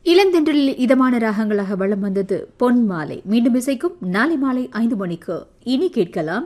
இளந்தென்றலில் இதமான ராகங்களாக வளம் வந்தது பொன் மாலை. மீண்டும் இசைக்கும் நாளை மாலை 5 மணிக்கு. இனி கேட்கலாம்.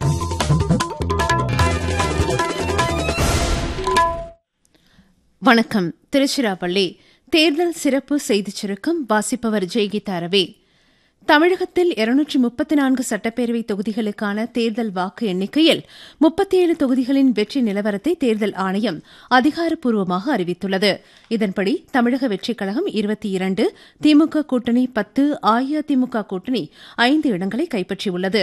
வணக்கம். திருச்சிராப்பள்ளி தேர்தல் சிறப்பு செய்திச் சுருக்கம். வாசிப்பவர் ஜெய்கீதா ரவி. தமிழகத்தில் 234 சட்டப்பேரவை தொகுதிகளுக்கான தேர்தல் வாக்கு எண்ணிக்கையில் 37 தொகுதிகளின் வெற்றி நிலவரத்தை தேர்தல் ஆணையம் அதிகாரப்பூர்வமாக அறிவித்துள்ளது. இதன்படி தமிழக வெற்றிக் கழகம் 22, திமுக கூட்டணி 10, அஇஅதிமுக கூட்டணி 5 இடங்களை கைப்பற்றியுள்ளது.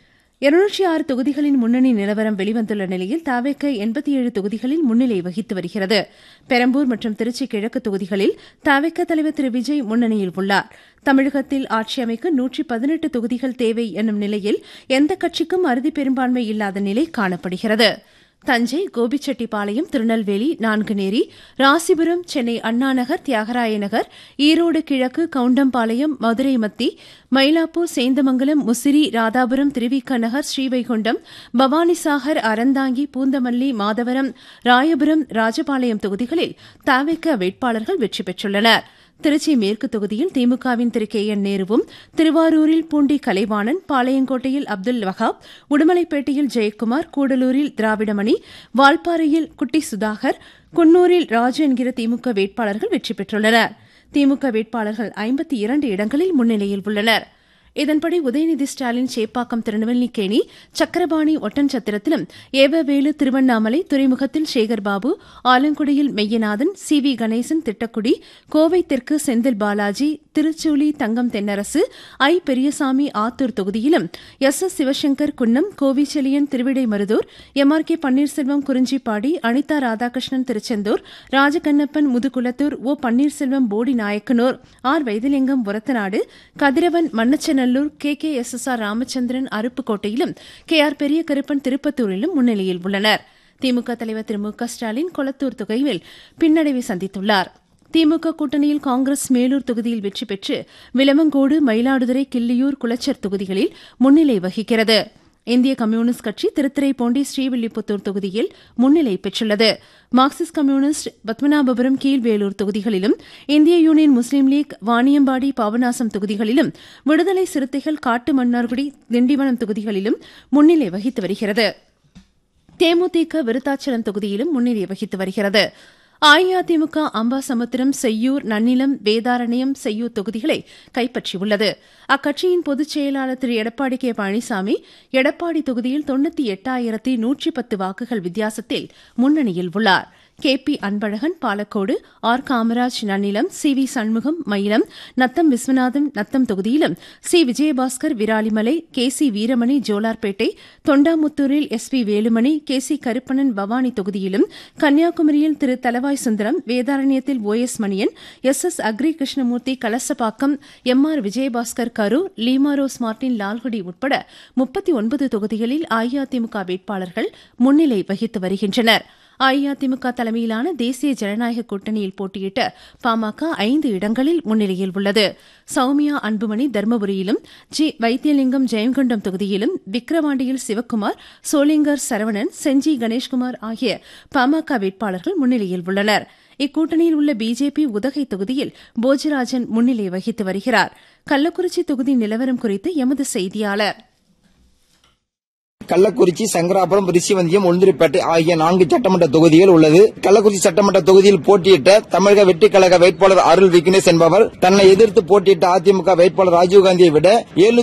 206 தொகுதிகளின் முன்னணி நிலவரம் வெளிவந்துள்ள நிலையில் தவேக 87 தொகுதிகளில் முன்னிலை வகித்து வருகிறது. பெரம்பூர் மற்றும் திருச்சி கிழக்கு தொகுதிகளில் தவேக தலைவர் திரு விஜய் முன்னணியில் உள்ளார். தமிழகத்தில் ஆட்சி அமைக்க 118 தொகுதிகள் தேவை என்னும் நிலையில் எந்த கட்சிக்கும் அறுதி பெரும்பான்மை இல்லாத நிலை காணப்படுகிறது. தஞ்சை, கோபிச்செட்டிப்பாளையம், திருநெல்வேலி, நான்குநேரி, ராசிபுரம், சென்னை அண்ணாநகர், தியாகராய நகர், ஈரோடு கிழக்கு, கவுண்டம்பாளையம், மதுரை மத்தி, மயிலாப்பூர், சேந்தமங்கலம், முசிறி, ராதாபுரம், திருவிக நகர், ஸ்ரீவைகுண்டம், பவானிசாகர், அறந்தாங்கி, பூந்தமல்லி, மாதவரம், ராயபுரம், ராஜபாளையம் தொகுதிகளில் தவேக வேட்பாளர்கள் வெற்றி பெற்றுள்ளனா். திருச்சி மேற்கு தொகுதியில் திமுகவின் திரு கே என் நேருவும், திருவாரூரில் பூண்டி கலைவாணன், பாளையங்கோட்டையில் அப்துல் வஹாப், உடுமலைப்பேட்டையில் ஜெயக்குமார், கூடலூரில் திராவிடமணி, வால்பாறையில் குட்டி சுதாகர், குன்னூரில் ராஜு என்கிற திமுக வேட்பாளர்கள் வெற்றி பெற்றுள்ளனர். திமுக வேட்பாளர்கள் 52 இடங்களில் முன்னிலையில் உள்ளனர். இதன்படி உதயநிதி ஸ்டாலின் சேப்பாக்கம், திருநெல்வேலிக்கேணி, சக்கரபாணி, ஒட்டன்சத்திரத்திலும், ஏவவேலு, திருவண்ணாமலை, துறைமுகத்தில் சேகர்பாபு, ஆலங்குடியில் மெய்யநாதன், சி வி கணேசன், திட்டக்குடி, கோவை தெற்கு செந்தில் பாலாஜி, திருச்சூலி தங்கம் தென்னரசு, ஐ பெரியசாமி ஆத்தூர் தொகுதியிலும், S Sivasankar Kunnam, Kovicheliyan Thiruvidaimarudur, M R K Panneerselvam Kurinjipadi, Anitha Radhakrishnan Tiruchendur, Rajakannappan Mudukulathur, ஓ பன்னீர்செல்வம் போடி நாயக்கனூர், ஆர் வைத்திலிங்கம் ஒரத்தநாடு, கதிரவன் Manachanallur, KKSSR Ramachandran அருப்புக்கோட்டையிலும், K R பெரிய கருப்பன் திருப்பத்தூரிலும் முன்னிலையில் உள்ளனர். திமுக தலைவர் திரு மு க ஸ்டாலின் கொளத்தூர் தொகுதியில் பின்னடைவை சந்தித்துள்ளார். திமுக கூட்டணியில் காங்கிரஸ் மேலூர் தொகுதியில் வெற்றி பெற்று விளவங்கோடு, மயிலாடுதுறை, கிள்ளியூர், குளச்சர் தொகுதிகளில் முன்னிலை வகிக்கிறது. இந்திய கம்யூனிஸ்ட் கட்சி திருத்துறைப்பூண்டி, ஸ்ரீவில்லிபுத்தூர் தொகுதியில் முன்னிலை பெற்றுள்ளது. மார்க்சிஸ்ட் கம்யூனிஸ்ட் பத்மநாபபுரம், கீழ்வேலூர் தொகுதிகளிலும், இந்திய யூனியன் முஸ்லீம் லீக் வாணியம்பாடி, பாபநாசம் தொகுதிகளிலும், விடுதலை சிறுத்தைகள் காட்டுமன்னார்குடி, திண்டிவனம் தொகுதிகளிலும் முன்னிலை வகித்து வருகிறது. தேமுதிக விருத்தாச்சலம் தொகுதியிலும் முன்னிலை வகித்து வருகிறது. அஇஅதிமுக அம்பாசமுத்திரம், செய்யூர், நன்னிலம், வேதாரண்யம், செய்யூர் தொகுதிகளை கைப்பற்றியுள்ளது. அக்கட்சியின் பொதுச் செயலாளர் திரு எடப்பாடி கே பழனிசாமி எடப்பாடி தொகுதியில் 98,110 வாக்குகள் வித்தியாசத்தில் முன்னணியில் உள்ளார். K P Anbazhagan Palacode, R Kamaraj Nannilam, C V Shanmugam Mayilam, Natham Viswanathan Natham தொகுதியிலும், C Vijayabaskar Viralimalai, K C Veeramani Jolarpettai, தொண்டாமுத்தூரில் S B Velumani, K C Karuppanan Bhavani தொகுதியிலும், கன்னியாகுமரியில் திரு தலவாய் சுந்தரம், வேதாரண்யத்தில் ஓ S Maniyan, S S agri Krishnamurthy Kalasapakkam, M R Vijayabaskar Karur, Leema Rose Martin Lalgudi உட்பட 39 தொகுதிகளில் அஇஅதிமுக வேட்பாளர்கள் முன்னிலை வகித்து வருகின்றனர். அஇஅதிமுக தலைமையிலான தேசிய ஜனநாயக கூட்டணியில் போட்டியிட்ட பாமக 5 இடங்களில் முன்னிலையில் உள்ளது. சௌமியா அன்புமணி தர்மபுரியிலும், ஜி வைத்தியலிங்கம் ஜெயங்கொண்டம் தொகுதியிலும், விக்கிரவாண்டியில் சிவக்குமார், சோளிங்கர் சரவணன், செஞ்சி கணேஷ்குமார் ஆகிய பாமக வேட்பாளர்கள் முன்னிலையில் உள்ளனர். இக்கூட்டணியில் உள்ள பிஜேபி உதகை தொகுதியில் போஜராஜன் முன்னிலை வகித்து வருகிறார். கள்ளக்குறிச்சி தொகுதி நிலவரம் குறித்து எமது செய்தியாளர். கள்ளக்குறிச்சி, சங்கராபுரம், ரிஷிவந்தியம், உளுந்தூர்பேட்டை ஆகிய 4 சட்டமன்ற தொகுதிகள் உள்ளது. கள்ளக்குறிச்சி சட்டமன்ற தொகுதியில் போட்டியிட்ட தமிழக வெற்றிக் கழக வேட்பாளர் அருள் விக்னேஷ் என்பவர் தன்னை எதிர்த்து போட்டியிட்ட அதிமுக வேட்பாளர் ராஜீவ்காந்தியை விட